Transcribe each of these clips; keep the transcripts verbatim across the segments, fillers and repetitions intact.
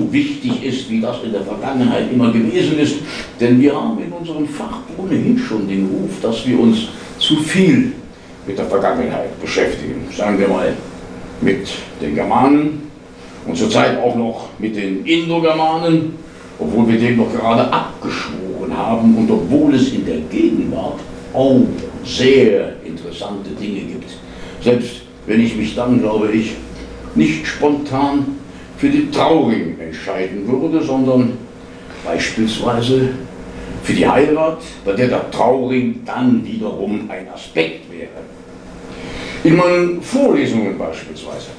so wichtig ist, wie das in der Vergangenheit immer gewesen ist. Denn wir haben in unserem Fach ohnehin schon den Ruf, dass wir uns zu viel mit der Vergangenheit beschäftigen. Sagen wir mal mit den Germanen und zurzeit auch noch mit den Indogermanen, obwohl wir dem noch gerade abgeschworen haben und obwohl es in der Gegenwart auch sehr interessante Dinge gibt. Selbst wenn ich mich dann, glaube ich, nicht spontan für den Trauring entscheiden würde, sondern beispielsweise für die Heirat, bei der der Trauring dann wiederum ein Aspekt wäre. In meinen Vorlesungen beispielsweise.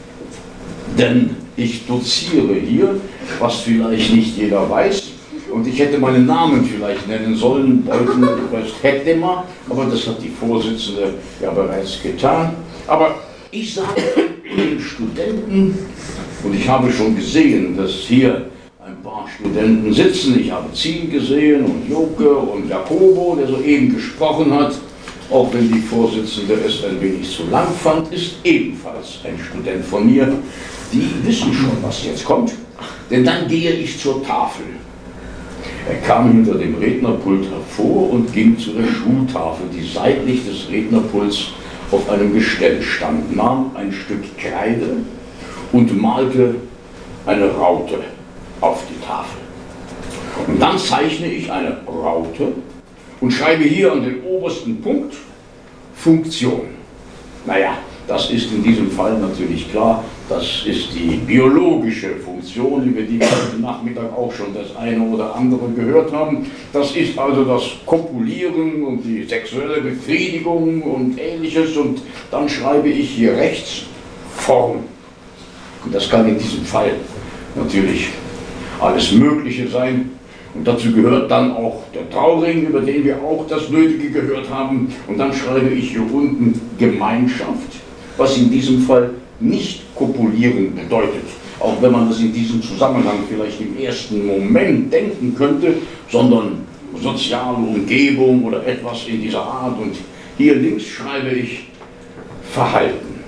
Denn ich doziere hier, was vielleicht nicht jeder weiß, und ich hätte meinen Namen vielleicht nennen sollen, Bolten-Röst-Hettema, aber das hat die Vorsitzende ja bereits getan. Aber ich sage den Studenten, und ich habe schon gesehen, dass hier ein paar Studenten sitzen, ich habe Ziel gesehen und Joke und Jakobo, der soeben gesprochen hat, auch wenn die Vorsitzende es ein wenig zu lang fand, ist ebenfalls ein Student von mir. Die wissen schon, was jetzt kommt, denn dann gehe ich zur Tafel. Er kam hinter dem Rednerpult hervor und ging zu der Schultafel, die seitlich des Rednerpults auf einem Gestell stand, nahm ein Stück Kreide und malte eine Raute auf die Tafel. Und dann zeichne ich eine Raute und schreibe hier an den obersten Punkt Funktion. Naja, das ist in diesem Fall natürlich klar, das ist die biologische Funktion, über die wir heute Nachmittag auch schon das eine oder andere gehört haben. Das ist also das Kopulieren und die sexuelle Befriedigung und Ähnliches. Und dann schreibe ich hier rechts Form. Und das kann in diesem Fall natürlich alles Mögliche sein. Und dazu gehört dann auch der Trauring, über den wir auch das Nötige gehört haben. Und dann schreibe ich hier unten Gemeinschaft, was in diesem Fall nicht kopulieren bedeutet. Auch wenn man das in diesem Zusammenhang vielleicht im ersten Moment denken könnte, sondern soziale Umgebung oder etwas in dieser Art. Und hier links schreibe ich Verhalten.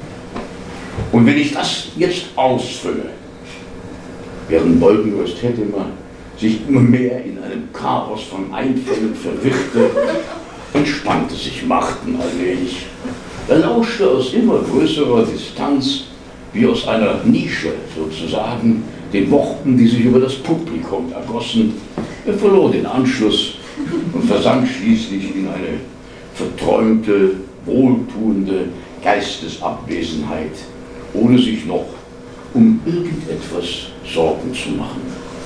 Und wenn ich das jetzt ausfülle, während Bolten-Röst-Hettema sich immer mehr in einem Chaos von Einfällen verwirrte, entspannte sich Marten allmählich. Er lauschte aus immer größerer Distanz, wie aus einer Nische sozusagen, den Worten, die sich über das Publikum ergossen. Er verlor den Anschluss und versank schließlich in eine verträumte, wohltuende Geistesabwesenheit, ohne sich noch um irgendetwas Sorgen zu machen.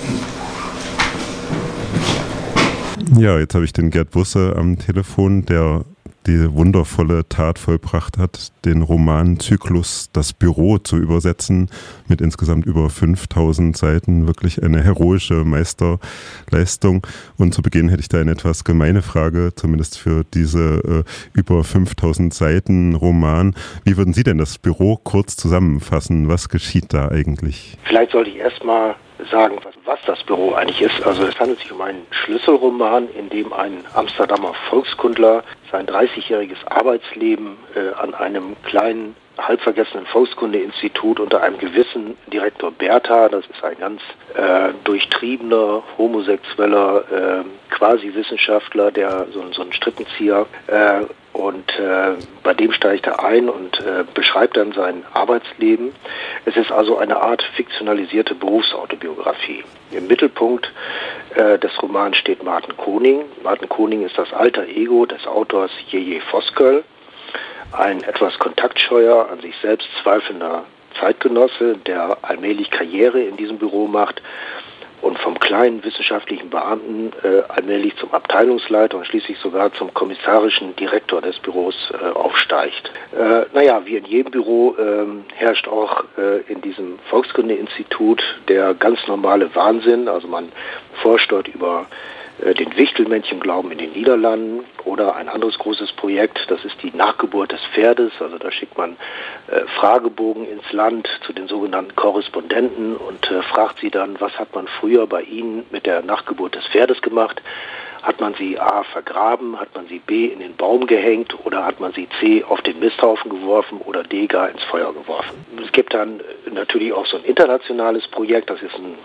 Ja, jetzt habe ich den Gerd Busse am Telefon, der die wundervolle Tat vollbracht hat, den Romanzyklus Das Büro zu übersetzen, mit insgesamt über fünftausend Seiten. Wirklich eine heroische Meisterleistung. Und zu Beginn hätte ich da eine etwas gemeine Frage, zumindest für diese äh, über fünftausend Seiten Roman. Wie würden Sie denn das Büro kurz zusammenfassen? Was geschieht da eigentlich? Vielleicht sollte ich erstmal sagen, was, was das Büro eigentlich ist. Also es handelt sich um einen Schlüsselroman, in dem ein Amsterdamer Volkskundler sein dreißigjähriges Arbeitsleben äh, an einem kleinen, halbvergessenen Volkskundeinstitut unter einem gewissen Direktor Bertha, das ist ein ganz äh, durchtriebener, homosexueller äh, Quasi-Wissenschaftler, der so, so ein Strippenzieher, äh, und äh, bei dem steigt er ein und äh, beschreibt dann sein Arbeitsleben. Es ist also eine Art fiktionalisierte Berufsautobiografie. Im Mittelpunkt äh, des Romans steht Martin Koning. Martin Koning ist das alter Ego des Autors Jeje Voskuil, ein etwas kontaktscheuer, an sich selbst zweifelnder Zeitgenosse, der allmählich Karriere in diesem Büro macht und vom kleinen wissenschaftlichen Beamten äh, allmählich zum Abteilungsleiter und schließlich sogar zum kommissarischen Direktor des Büros äh, aufsteigt. Äh, naja, wie in jedem Büro äh, herrscht auch äh, in diesem Volkskundeinstitut der ganz normale Wahnsinn. Also man forscht dort über den Wichtelmännchenglauben in den Niederlanden oder ein anderes großes Projekt, das ist die Nachgeburt des Pferdes. Also da schickt man äh, Fragebogen ins Land zu den sogenannten Korrespondenten und äh, fragt sie dann, was hat man früher bei ihnen mit der Nachgeburt des Pferdes gemacht? Hat man sie A vergraben, hat man sie B in den Baum gehängt oder hat man sie C auf den Misthaufen geworfen oder D gar ins Feuer geworfen? Es gibt dann natürlich auch so ein internationales Projekt, das ist ein